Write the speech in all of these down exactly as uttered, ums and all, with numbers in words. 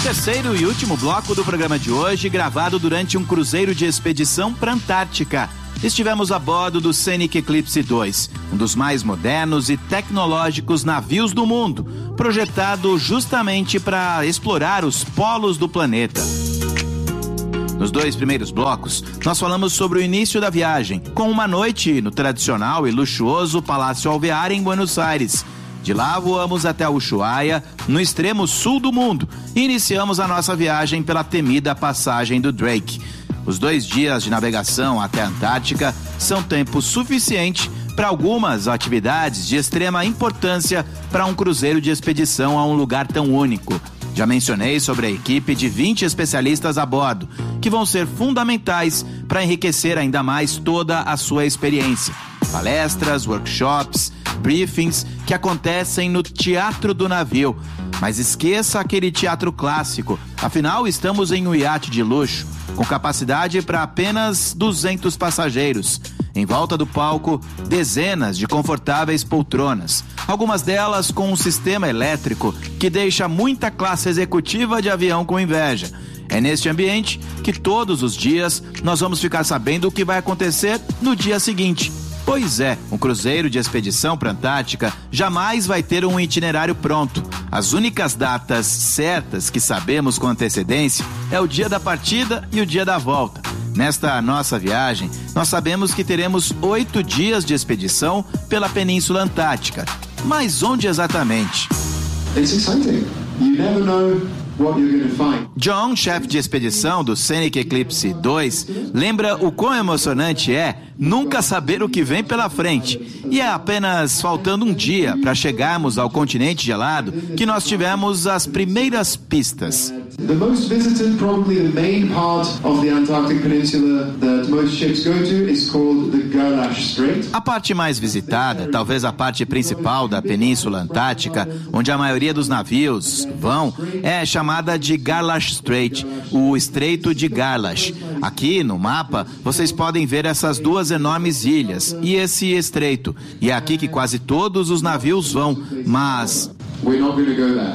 Terceiro e último bloco do programa de hoje, gravado durante um cruzeiro de expedição para a Antártica. Estivemos a bordo do Scenic Eclipse dois, um dos mais modernos e tecnológicos navios do mundo, projetado justamente para explorar os polos do planeta. Nos dois primeiros blocos, nós falamos sobre o início da viagem, com uma noite no tradicional e luxuoso Palácio Alvear em Buenos Aires. De lá voamos até Ushuaia, no extremo sul do mundo, e iniciamos a nossa viagem pela temida passagem do Drake. Os dois dias de navegação até a Antártica são tempo suficiente para algumas atividades de extrema importância para um cruzeiro de expedição a um lugar tão único. Já mencionei sobre a equipe de vinte especialistas a bordo, que vão ser fundamentais para enriquecer ainda mais toda a sua experiência. Palestras, workshops, briefings que acontecem no teatro do navio. Mas esqueça aquele teatro clássico, afinal estamos em um iate de luxo, com capacidade para apenas duzentos passageiros. Em volta do palco, dezenas de confortáveis poltronas, algumas delas com um sistema elétrico que deixa muita classe executiva de avião com inveja. É neste ambiente que todos os dias nós vamos ficar sabendo o que vai acontecer no dia seguinte. Pois é, um cruzeiro de expedição para a Antártica jamais vai ter um itinerário pronto. As únicas datas certas que sabemos com antecedência é o dia da partida e o dia da volta. Nesta nossa viagem, nós sabemos que teremos oito dias de expedição pela Península Antártica. Mas onde exatamente? It's exciting. You never know what you're going to find. John, chefe de expedição do Scenic Eclipse dois, lembra o quão emocionante é nunca saber o que vem pela frente. E é apenas faltando um dia para chegarmos ao continente gelado que nós tivemos as primeiras pistas. The most visited, probably the main part of the Antarctic Peninsula that most ships go to is called the Gerlache Strait. A parte mais visitada, talvez a parte principal da Península Antártica, onde a maioria dos navios vão, é chamada de Gerlache Strait, o Estreito de Gerlache. Aqui no mapa, vocês podem ver essas duas enormes ilhas e esse estreito. E é aqui que quase todos os navios vão, mas... We're not going to go there.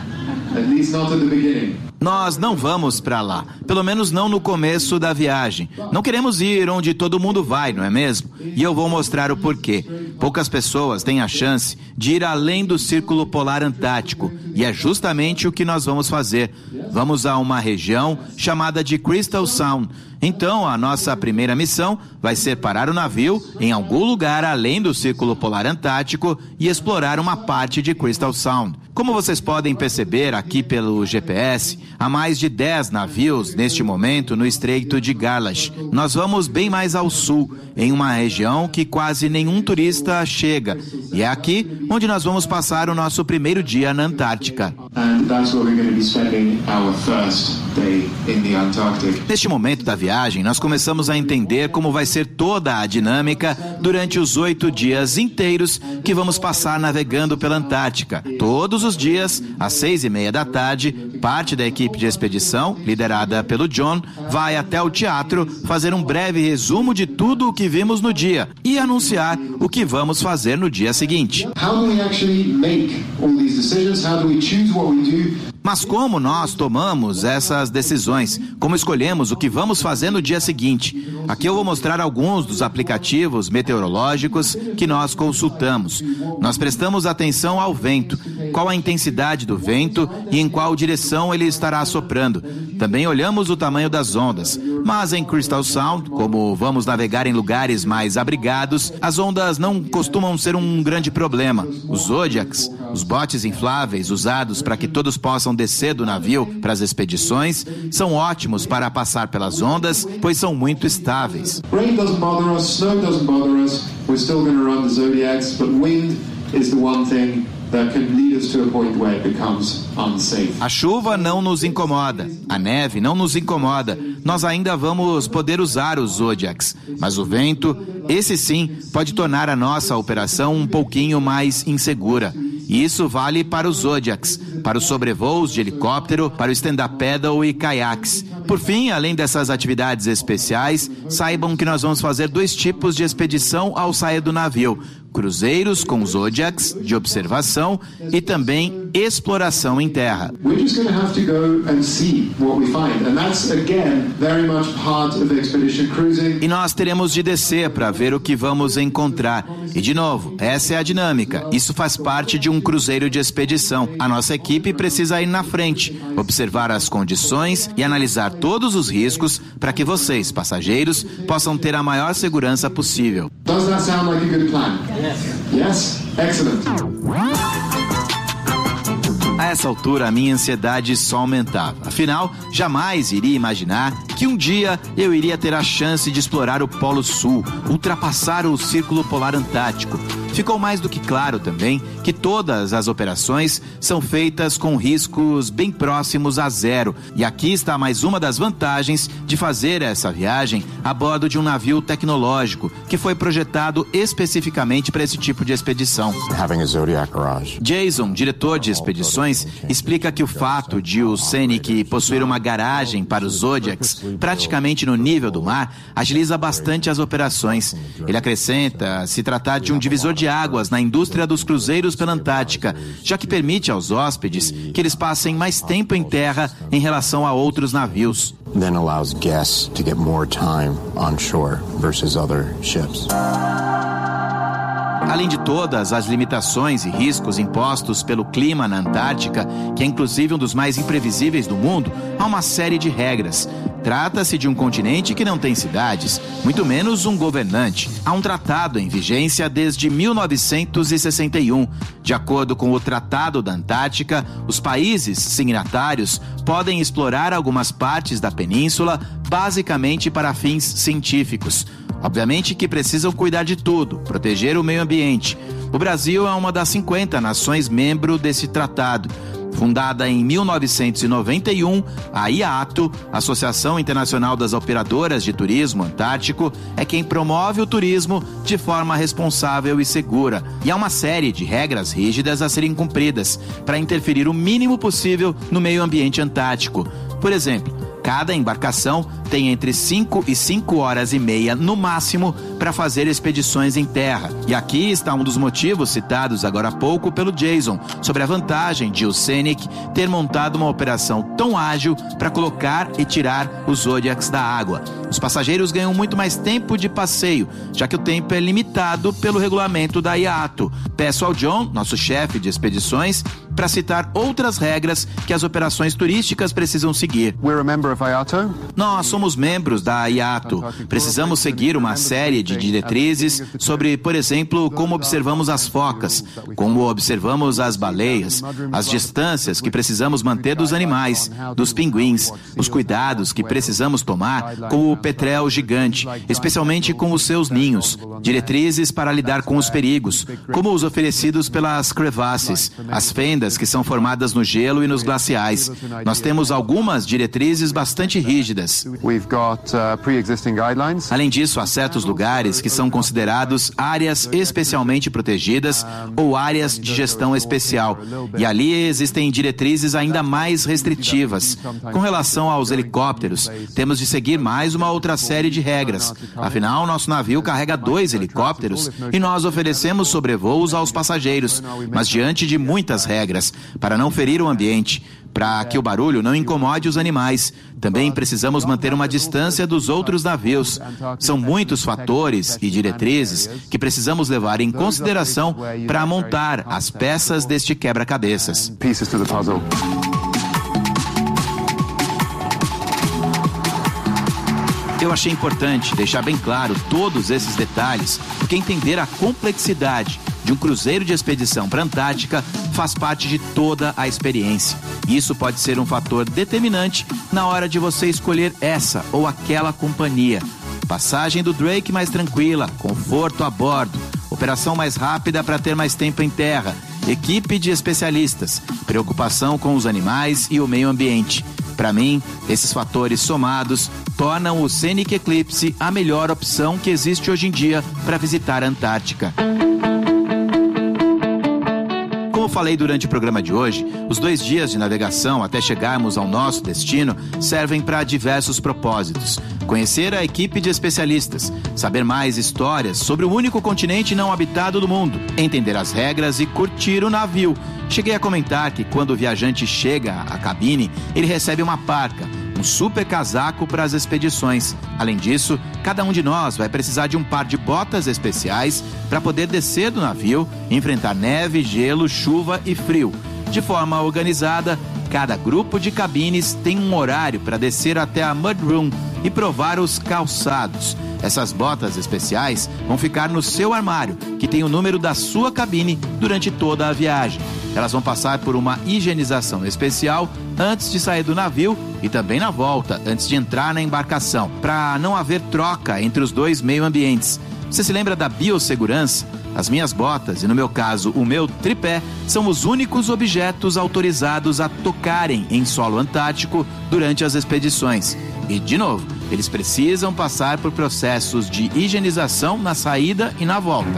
At least not at the beginning. Nós não vamos para lá, pelo menos não no começo da viagem. Não queremos ir onde todo mundo vai, não é mesmo? E eu vou mostrar o porquê. Poucas pessoas têm a chance de ir além do Círculo Polar Antártico, e é justamente o que nós vamos fazer. Vamos a uma região chamada de Crystal Sound. Então, a nossa primeira missão vai ser parar o navio em algum lugar além do Círculo Polar Antártico e explorar uma parte de Crystal Sound. Como vocês podem perceber aqui pelo G P S, há mais de dez navios neste momento no Estreito de Gerlache. Nós vamos bem mais ao sul, em uma região que quase nenhum turista chega. E é aqui onde nós vamos passar o nosso primeiro dia na Antártica. And that's where we're going to be spending our first day in the Antarctic. Neste momento da viagem, nós começamos a entender como vai ser toda a dinâmica durante os oito dias inteiros que vamos passar navegando pela Antártica. Todos os dias, às seis e meia da tarde, parte da equipe de expedição, liderada pelo John, vai até o teatro fazer um breve resumo de tudo o que vimos no dia e anunciar o que vamos fazer no dia seguinte. How do we actually make all these decisions? How do we choose what we do? Mas como nós tomamos essas decisões? Como escolhemos o que vamos fazer no dia seguinte? Aqui eu vou mostrar alguns dos aplicativos meteorológicos que nós consultamos. Nós prestamos atenção ao vento, qual a intensidade do vento e em qual direção ele estará soprando. Também olhamos o tamanho das ondas. Mas em Crystal Sound, como vamos navegar em lugares mais abrigados, as ondas não costumam ser um grande problema. Os Zodiacs, os botes infláveis usados para que todos possam descer do navio para as expedições, são ótimos para passar pelas ondas, pois são muito estáveis. Rain doesn't bother us, snow doesn't bother us. We're still going to run the Zodiacs, but wind is the one thing that can lead us to a point where it becomes unsafe. A chuva não nos incomoda, a neve não nos incomoda. Nós ainda vamos poder usar os Zodiacs, mas o vento, esse sim, pode tornar a nossa operação um pouquinho mais insegura. E isso vale para os Zodiacs. para os sobrevoos de helicóptero, para o stand-up paddle e caiaques. Por fim, além dessas atividades especiais, saibam que nós vamos fazer dois tipos de expedição ao sair do navio: cruzeiros com Zodiacs, de observação, e também exploração em terra. We're just going to have to go and see what we find, and that's again very much part of expedition cruising. E nós teremos de descer para ver o que vamos encontrar. E de novo, essa é a dinâmica. Isso faz parte de um cruzeiro de expedição. A nossa equipe precisa ir na frente, observar as condições e analisar todos os riscos para que vocês, passageiros, possam ter a maior segurança possível. Does that sound like a good plan? Yes? Excellent. A essa altura, a minha ansiedade só aumentava. Afinal, jamais iria imaginar que um dia eu iria ter a chance de explorar o Polo Sul, ultrapassar o Círculo Polar Antártico. Ficou mais do que claro também que todas as operações são feitas com riscos bem próximos a zero. E aqui está mais uma das vantagens de fazer essa viagem a bordo de um navio tecnológico que foi projetado especificamente para esse tipo de expedição. Jason, diretor de expedições, explica que o fato de o Scenic possuir uma garagem para os Zodiacs praticamente no nível do mar agiliza bastante as operações. Ele acrescenta se tratar de um divisor de águas na indústria dos cruzeiros pela Antártica, já que permite aos hóspedes que eles passem mais tempo em terra em relação a outros navios. Then allows guests to get more time on shore versus other ships. Além de todas as limitações e riscos impostos pelo clima na Antártica, que é inclusive um dos mais imprevisíveis do mundo, há uma série de regras. Trata-se de um continente que não tem cidades, muito menos um governante. Há um tratado em vigência desde mil novecentos e sessenta e um. De acordo com o Tratado da Antártica, os países signatários podem explorar algumas partes da península, basicamente para fins científicos. Obviamente que precisam cuidar de tudo, proteger o meio ambiente. O Brasil é uma das cinquenta nações membro desse tratado. Fundada em mil novecentos e noventa e um, a I A T O, Associação Internacional das Operadoras de Turismo Antártico, é quem promove o turismo de forma responsável e segura. E há uma série de regras rígidas a serem cumpridas para interferir o mínimo possível no meio ambiente antártico. Por exemplo, cada embarcação tem entre cinco e cinco horas e meia no máximo para fazer expedições em terra. E aqui está um dos motivos citados agora há pouco pelo Jason, sobre a vantagem de o Scenic ter montado uma operação tão ágil para colocar e tirar os Zodiacs da água. Os passageiros ganham muito mais tempo de passeio, já que o tempo é limitado pelo regulamento da I A T O. Peço ao John, nosso chefe de expedições, para citar outras regras que as operações turísticas precisam seguir. We're a member of I A T O. Nós somos membros da I A T O. Precisamos seguir uma série de diretrizes sobre, por exemplo, como observamos as focas, como observamos as baleias, as distâncias que precisamos manter dos animais, dos pinguins, os cuidados que precisamos tomar com o petrel gigante, especialmente com os seus ninhos, diretrizes para lidar com os perigos, como os oferecidos pelas crevasses, as fendas que são formadas no gelo e nos glaciais. Nós temos algumas diretrizes bastante rígidas. Além disso, há certos lugares que são considerados áreas especialmente protegidas ou áreas de gestão especial. E ali existem diretrizes ainda mais restritivas. Com relação aos helicópteros, temos de seguir mais uma outra série de regras. Afinal, nosso navio carrega dois helicópteros e nós oferecemos sobrevoos aos passageiros, mas diante de muitas regras, para não ferir o ambiente, para que o barulho não incomode os animais. Também precisamos manter uma distância dos outros navios. São muitos fatores e diretrizes que precisamos levar em consideração para montar as peças deste quebra-cabeças. Eu achei importante deixar bem claro todos esses detalhes, porque entender a complexidade de um cruzeiro de expedição para a Antártica faz parte de toda a experiência. Isso pode ser um fator determinante na hora de você escolher essa ou aquela companhia. Passagem do Drake mais tranquila, conforto a bordo, operação mais rápida para ter mais tempo em terra, equipe de especialistas, preocupação com os animais e o meio ambiente. Para mim, esses fatores somados tornam o Scenic Eclipse a melhor opção que existe hoje em dia para visitar a Antártica. Como falei durante o programa de hoje, os dois dias de navegação até chegarmos ao nosso destino servem para diversos propósitos. Conhecer a equipe de especialistas, saber mais histórias sobre o único continente não habitado do mundo, entender as regras e curtir o navio. Cheguei a comentar que quando o viajante chega à cabine, ele recebe uma parca, um super casaco para as expedições. Além disso, cada um de nós vai precisar de um par de botas especiais para poder descer do navio e enfrentar neve, gelo, chuva e frio. De forma organizada, cada grupo de cabines tem um horário para descer até a Mud Room e provar os calçados. Essas botas especiais vão ficar no seu armário, que tem o número da sua cabine durante toda a viagem. Elas vão passar por uma higienização especial antes de sair do navio e também na volta, antes de entrar na embarcação, para não haver troca entre os dois meio-ambientes. Você se lembra da biossegurança? As minhas botas, e no meu caso o meu tripé, são os únicos objetos autorizados a tocarem em solo antártico durante as expedições. E, de novo, eles precisam passar por processos de higienização na saída e na volta.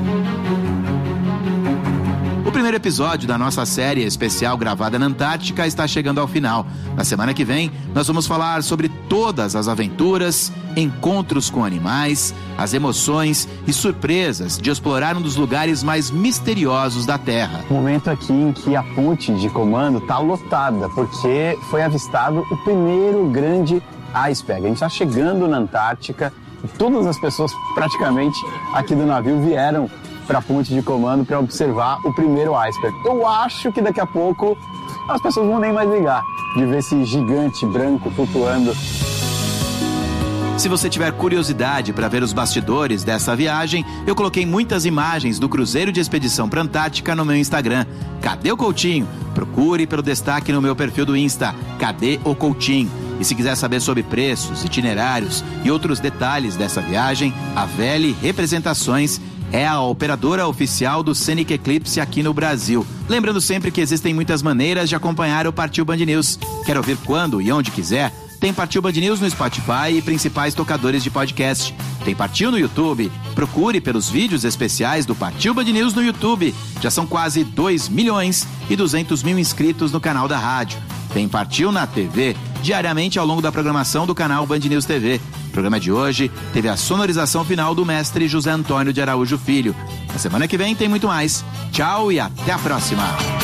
O primeiro episódio da nossa série especial gravada na Antártica está chegando ao final. Na semana que vem, nós vamos falar sobre todas as aventuras, encontros com animais, as emoções e surpresas de explorar um dos lugares mais misteriosos da Terra. Momento aqui em que a ponte de comando está lotada, porque foi avistado o primeiro grande iceberg. A gente está chegando na Antártica e todas as pessoas praticamente aqui do navio vieram para a ponte de comando para observar o primeiro iceberg. Eu acho que daqui a pouco as pessoas vão nem mais ligar de ver esse gigante branco flutuando. Se você tiver curiosidade para ver os bastidores dessa viagem, eu coloquei muitas imagens do cruzeiro de expedição para a Antártica no meu Instagram. Cadê o Coutinho? Procure pelo destaque no meu perfil do Insta, Cadê o Coutinho? E se quiser saber sobre preços, itinerários e outros detalhes dessa viagem, a Vele Representações é a operadora oficial do Scenic Eclipse aqui no Brasil. Lembrando sempre que existem muitas maneiras de acompanhar o Partiu Band News. Quer ouvir quando e onde quiser? Tem Partiu Band News no Spotify e principais tocadores de podcast. Tem Partiu no YouTube. Procure pelos vídeos especiais do Partiu Band News no YouTube. Já são quase dois milhões e duzentos mil inscritos no canal da rádio. Tem Partiu na T V, diariamente ao longo da programação do canal Band News T V. O programa de hoje teve a sonorização final do mestre José Antônio de Araújo Filho. Na semana que vem tem muito mais. Tchau e até a próxima!